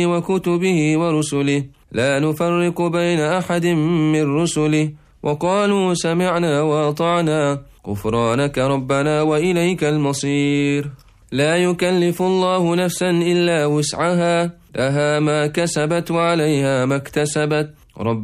وكتبه ورسله لا نفرق بين أحد من رسله وقالوا سمعنا وأطعنا غفرانك ربنا وإليك المصير. لا يكلف الله نفسا إلا وسعها لها ما كسبت وعليها ما اكتسبت.